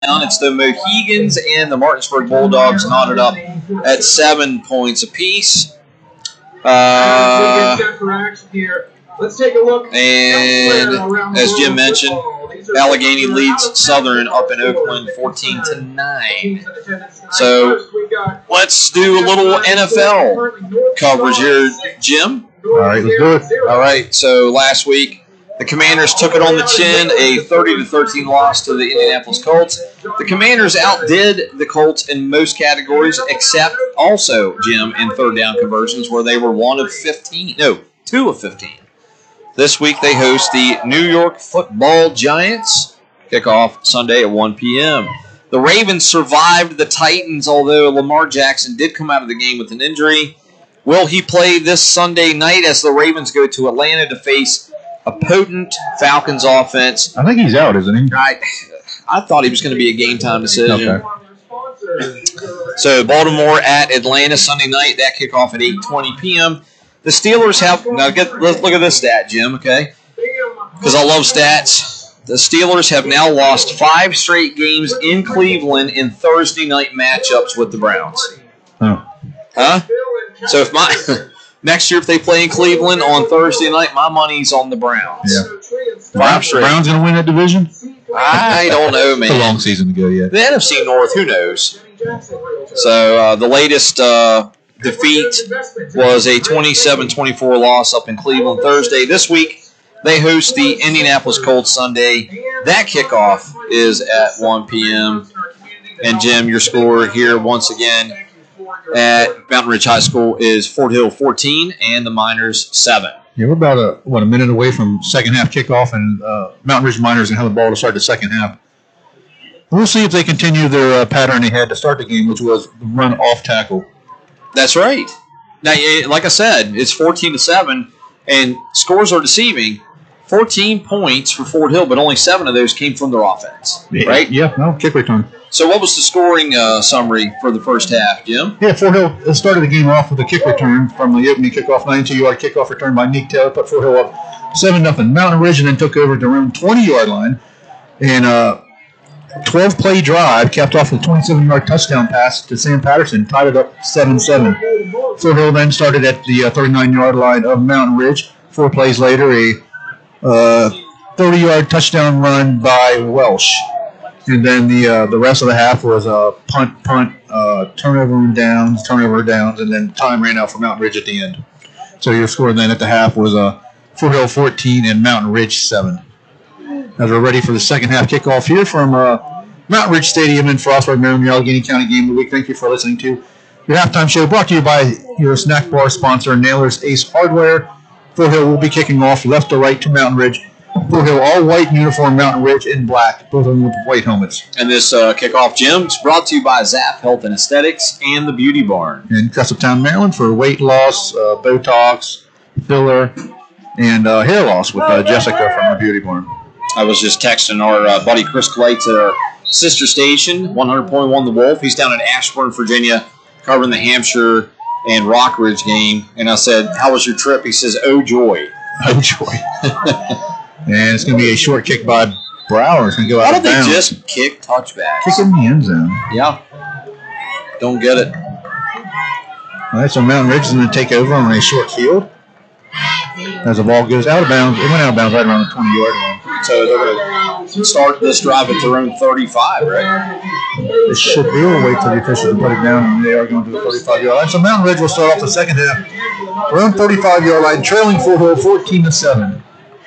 It's the Mohegans and the Martinsburg Bulldogs knotted up at 7 points apiece. Let's take a look. And as Jim mentioned, Allegheny leads Southern up in Oakland 14-9. So let's do a little NFL coverage here, Jim. All right, let's do it. All right, so last week the Commanders took it on the chin, a 30-13 loss to the Indianapolis Colts. The Commanders outdid the Colts in most categories, except also, Jim, in third down conversions, where they were 2 of 15. This week they host the New York Football Giants. Kickoff Sunday at 1 p.m. The Ravens survived the Titans, although Lamar Jackson did come out of the game with an injury. Will he play this Sunday night as the Ravens go to Atlanta to face a potent Falcons offense? I think he's out, isn't he? I thought he was going to be a game-time decision. Okay. So Baltimore at Atlanta Sunday night. That kickoff at 8:20 p.m. The Steelers have – now let's look at this stat, Jim, okay? Because I love stats. The Steelers have now lost 5 straight games in Cleveland in Thursday night matchups with the Browns. Huh? So if next year if they play in Cleveland on Thursday night, my money's on the Browns. Yeah. 5 straight. Browns going to win that division? I don't know, man. It's a long season to go yet. The NFC North, who knows? So the latest defeat was a 27-24 loss up in Cleveland Thursday. This week, they host the Indianapolis Colts Sunday. That kickoff is at 1 p.m. And, Jim, your score here once again at Mountain Ridge High School is Fort Hill 14 and the Miners 7. Yeah, we're about a minute away from second half kickoff, and Mountain Ridge Miners going to have the ball to start the second half. We'll see if they continue their pattern they had to start the game, which was the run off tackle. That's right. Now, like I said, it's 14-7, and scores are deceiving. 14 points for Fort Hill, but only 7 of those came from their offense, right? Yeah, no, kick return. So what was the scoring summary for the first half, Jim? Yeah, Fort Hill started the game off with a kick return from the opening kickoff, 92-yard kickoff return by Nick Taylor, put Fort Hill up 7-0. Mountain Ridge then took over at their own 20-yard line, and 12-play drive capped off with a 27-yard touchdown pass to Sam Patterson, tied it up 7-7. Fort Hill then started at the 39-yard line of Mountain Ridge. 4 plays later, a 30-yard touchdown run by Welsh. And then the rest of the half was a punt, turnover downs, and then time ran out for Mountain Ridge at the end. So your score then at the half was Fort Hill 14 and Mountain Ridge 7. As we're ready for the second half kickoff here from Mountain Ridge Stadium in Frostburg, Maryland, your Allegheny County Game of the Week. Thank you for listening to your halftime show, brought to you by your snack bar sponsor, Nailers Ace Hardware. Fort Hill will be kicking off left to right to Mountain Ridge. Fort Hill all white uniform, Mountain Ridge in black, both of them with white helmets. And this kickoff, Jim, is brought to you by Zap Health and Aesthetics and the Beauty Barn. In Cresaptown, Maryland, for weight loss, Botox, filler, and hair loss with Jessica from the Beauty Barn. I was just texting our buddy Chris Clay to our sister station, 100.1 The Wolf. He's down in Ashburn, Virginia, covering the Hampshire and Rockridge game. And I said, how was your trip? He says, oh, joy. Oh, joy. And it's going to be a short kick by Brower. It's going to go out of bounds. Why don't they just kick touchbacks? Kick in the end zone. Yeah. Don't get it. All right, so Mountain Ridge is going to take over on a short field. As the ball goes out of bounds, it went out of bounds right around the 20-yard line. So they're going to start this drive at their own 35, right? They should be. We'll wait till the officials put it down, and they are going to the 35-yard line. So Mountain Ridge will start off the second half around 35-yard line, trailing Fort Hill 14-7.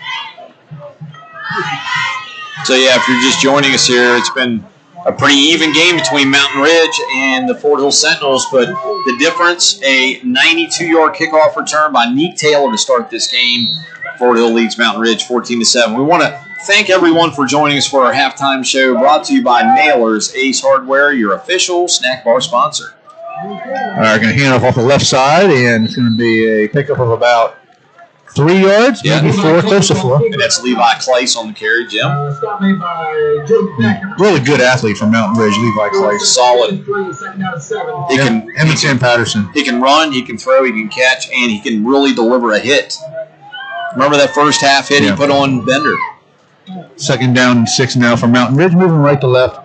So, yeah, if you're just joining us here, it's been a pretty even game between Mountain Ridge and the Fort Hill Sentinels, but the difference, a 92-yard kickoff return by Neek Taylor to start this game. Fort Hill leads Mountain Ridge 14-7. We want to thank everyone for joining us for our halftime show, brought to you by Nailers Ace Hardware, your official snack bar sponsor. All right, we're going to hand off the left side, and it's going to be a pickup of about 3 yards, maybe 4, close to 4. And that's Levi Clace on the carry, Jim. Really good athlete from Mountain Ridge, Levi Clace. Solid. He can, and Sam Patterson. He can run, he can throw, he can catch, and he can really deliver a hit. Remember that first half hit he put on Bender? Second down and 6 now for Mountain Ridge, moving right to left.